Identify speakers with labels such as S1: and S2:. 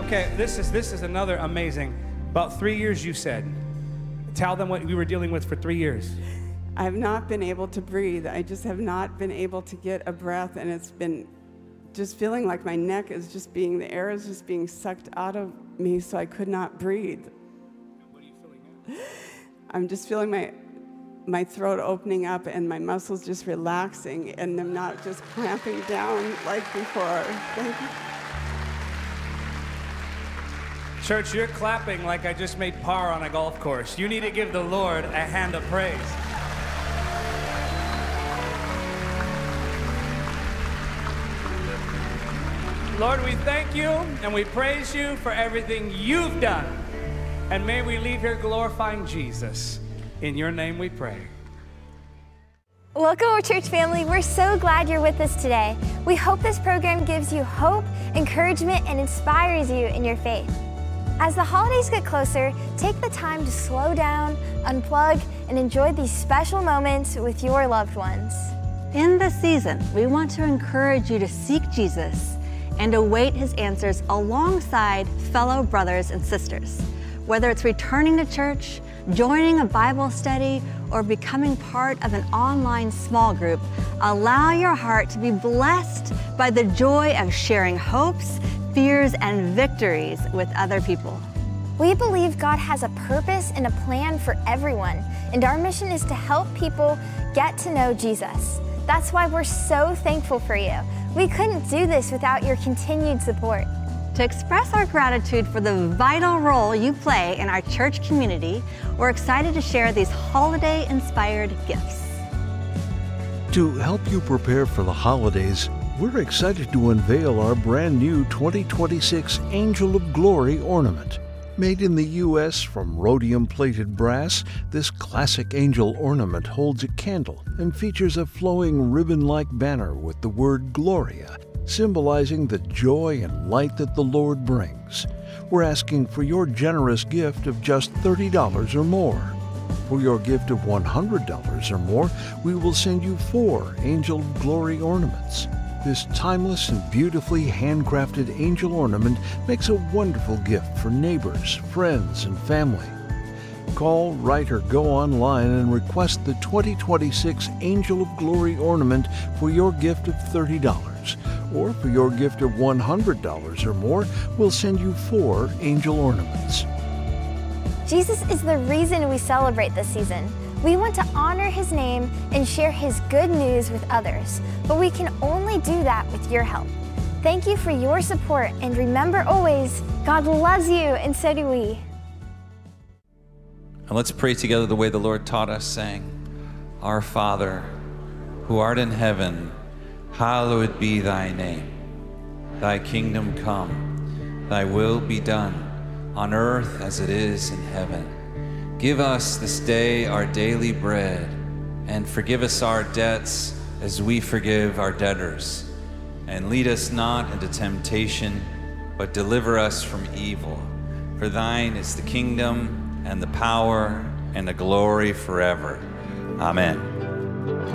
S1: Okay, this is another amazing. About 3 years, you said. Tell them what we were dealing with for 3 years.
S2: I've not been able to breathe. I just have not been able to get a breath, and it's been just feeling like my neck is just being, the air is just being sucked out of me, so I could not breathe.
S1: What are you feeling now?
S2: I'm just feeling my throat opening up and my muscles just relaxing and them not just clamping down like before. Thank you.
S1: Church, you're clapping like I just made par on a golf course. You need to give the Lord a hand of praise. Lord, we thank you and we praise you for everything you've done. And may we leave here glorifying Jesus. In your name we pray.
S3: Welcome, our church family. We're so glad you're with us today. We hope this program gives you hope, encouragement, and inspires you in your faith. As the holidays get closer, take the time to slow down, unplug, and enjoy these special moments with your loved ones.
S4: In this season, we want to encourage you to seek Jesus and await his answers alongside fellow brothers and sisters. Whether it's returning to church, joining a Bible study, or becoming part of an online small group, allow your heart to be blessed by the joy of sharing hopes, fears, and victories with other people.
S3: We believe God has a purpose and a plan for everyone, and our mission is to help people get to know Jesus. That's why we're so thankful for you. We couldn't do this without your continued support.
S4: To express our gratitude for the vital role you play in our church community, we're excited to share these holiday-inspired gifts.
S5: To help you prepare for the holidays, we're excited to unveil our brand new 2026 Angel of Glory ornament. Made in the U.S. from rhodium-plated brass, this classic angel ornament holds a candle and features a flowing ribbon-like banner with the word Gloria, symbolizing the joy and light that the Lord brings. We're asking for your generous gift of just $30 or more. For your gift of $100 or more, we will send you 4 Angel of Glory ornaments. This timeless and beautifully handcrafted angel ornament makes a wonderful gift for neighbors, friends, and family. Call, write, or go online and request the 2026 Angel of Glory ornament for your gift of $30. Or for your gift of $100 or more, we'll send you 4 angel ornaments.
S3: Jesus is the reason we celebrate this season. We want to honor his name and share his good news with others, but we can only do that with your help. Thank you for your support, and remember always, God loves you, and so do we.
S6: And let's pray together the way the Lord taught us, saying, Our Father, who art in heaven, hallowed be thy name. Thy kingdom come, thy will be done, on earth as it is in heaven. Give us this day our daily bread, and forgive us our debts as we forgive our debtors. And lead us not into temptation, but deliver us from evil. For thine is the kingdom, and the power, and the glory forever. Amen.